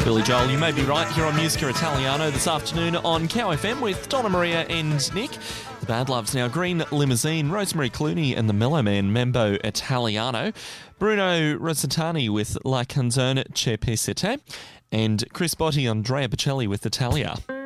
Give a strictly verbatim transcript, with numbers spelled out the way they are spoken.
Billy Joel, you may be right, here on Musica Italiano this afternoon on Cow F M with Donna Maria and Nick. The Bad Loves Now, Green Limousine, Rosemary Clooney and the Mellow Man, Membo Italiano, Bruno Rosatani with La Canzone C'è Pesete, and Chris Botti, Andrea Bocelli with Italia.